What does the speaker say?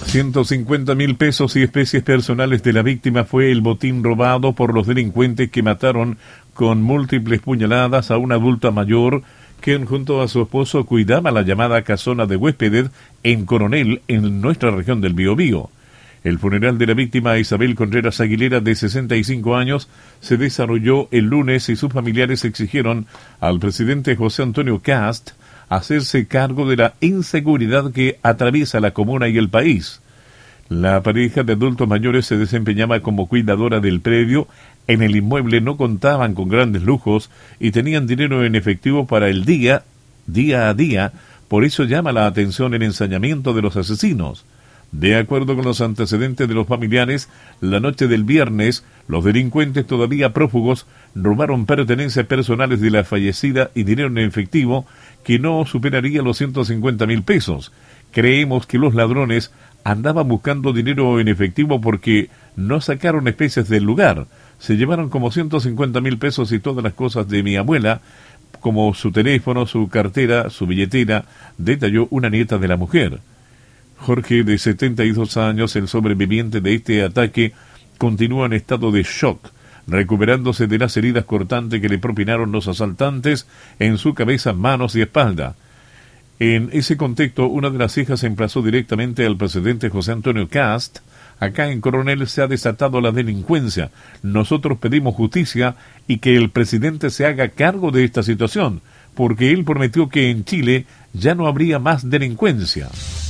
150.000 pesos y especies personales de la víctima fue el botín robado por los delincuentes que mataron con múltiples puñaladas a una adulta mayor, quien junto a su esposo cuidaba la llamada casona de huéspedes en Coronel, en nuestra región del Biobío. El funeral de la víctima Isabel Contreras Aguilera, de 65 años, se desarrolló el lunes y sus familiares exigieron al presidente José Antonio Kast hacerse cargo de la inseguridad que atraviesa la comuna y el país. La pareja de adultos mayores se desempeñaba como cuidadora del predio. En el inmueble no contaban con grandes lujos y tenían dinero en efectivo para el día a día, por eso llama la atención el ensañamiento de los asesinos. De acuerdo con los antecedentes de los familiares, la noche del viernes, los delincuentes todavía prófugos robaron pertenencias personales de la fallecida y dinero en efectivo que no superaría los 150.000 pesos. Creemos que los ladrones andaban buscando dinero en efectivo porque no sacaron especies del lugar. Se llevaron como 150.000 pesos y todas las cosas de mi abuela, como su teléfono, su cartera, su billetera, detalló una nieta de la mujer. Jorge, de 72 años, el sobreviviente de este ataque, continúa en estado de shock, recuperándose de las heridas cortantes que le propinaron los asaltantes en su cabeza, manos y espalda. En ese contexto, una de las hijas emplazó directamente al presidente José Antonio Kast. Acá en Coronel se ha desatado la delincuencia. Nosotros pedimos justicia y que el presidente se haga cargo de esta situación, porque él prometió que en Chile ya no habría más delincuencia.